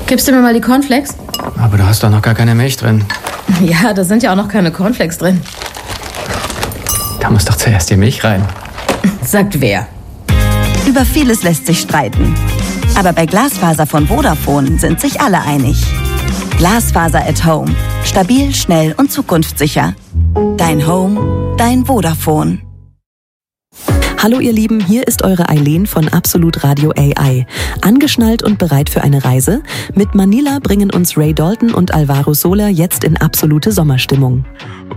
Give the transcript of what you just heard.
Gibst du mir mal die Cornflakes? Aber du hast doch noch gar keine Milch drin. Ja, da sind ja auch noch keine Cornflakes drin. Da muss doch zuerst die Milch rein. Sagt wer? Über vieles lässt sich streiten. Aber bei Glasfaser von Vodafone sind sich alle einig. Glasfaser at Home. Stabil, schnell und zukunftssicher. Dein Home, dein Vodafone. Hallo ihr Lieben, hier ist eure Eileen von Absolut Radio AI. Angeschnallt und bereit für eine Reise? Mit Manila bringen uns Ray Dalton und Alvaro Soler jetzt in absolute Sommerstimmung.